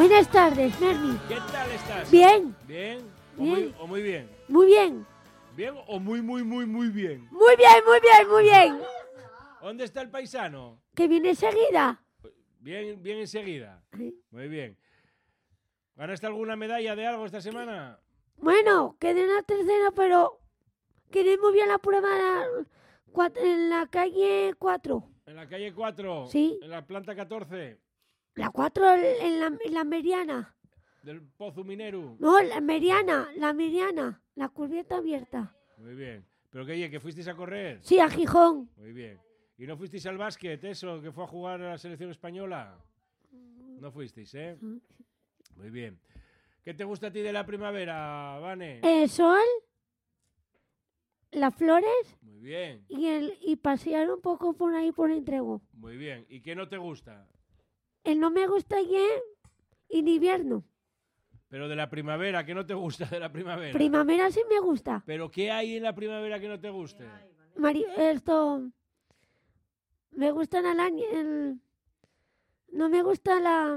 Buenas tardes, Merni. ¿Qué tal estás? Bien. ¿Bien? Bien. ¿O muy bien? Muy bien. ¿Bien o muy bien? Muy bien, muy bien, muy bien. ¿Dónde está el paisano? ¿Que viene enseguida? Bien, bien enseguida. Sí. Muy bien. ¿Ganaste alguna medalla de algo esta semana? Bueno, quedé en la tercera, pero quedé muy bien la prueba en la calle 4. ¿En la calle 4? Sí. ¿En la planta 14? La 4 en la Meriana. ¿Del Pozo Minero? No, la Meriana, la cubierta abierta. Muy bien. ¿Pero qué, que fuisteis a correr? Sí, a Gijón. Muy bien. ¿Y no fuisteis al básquet, eso, que fue a jugar a la selección española? No fuisteis, ¿eh? Muy bien. ¿Qué te gusta a ti de la primavera, Vane? El sol, las flores Muy bien, y pasear un poco por ahí por Entrego. muy bien. ¿Y qué no te gusta? El no me gusta ya en invierno. Pero de la primavera, ¿qué no te gusta de la primavera? Primavera sí me gusta. ¿Pero qué hay en la primavera que no te guste? Me gusta no me gusta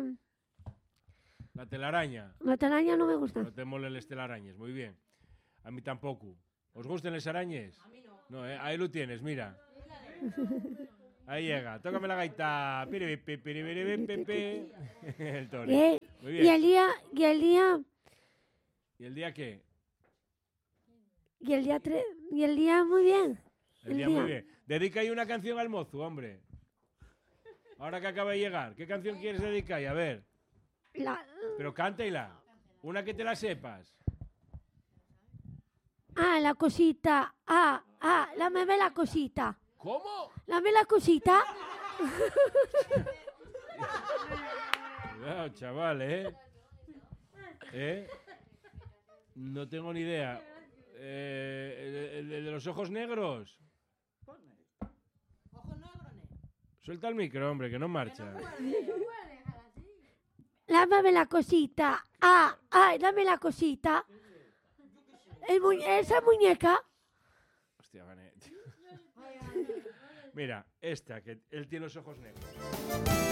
La telaraña. la telaraña, no me gusta. No te molen las telarañas, muy bien. A mí tampoco. ¿Os gustan las arañas? A mí no. No, ahí lo tienes, mira. Ahí llega, tócame la gaita. Piripipi, piripiripipi. El toro. Muy bien. Y el día ¿Y el día qué? y el día muy bien. El día muy bien. Dedica ahí una canción al mozo, hombre. Ahora que acaba de llegar, ¿qué canción quieres dedicar? A ver. Pero cántela. Una que te la sepas. La cosita. Dame la cosita. ¿Cómo? Dame la cosita. Cuidado, chaval, ¿Eh? No tengo ni idea. El de los ojos negros. Suelta el micro, hombre, que no marcha. Dame la cosita. Dame la cosita. Esa muñeca. Hostia, Vanet. Mira, esta, que él tiene los ojos negros.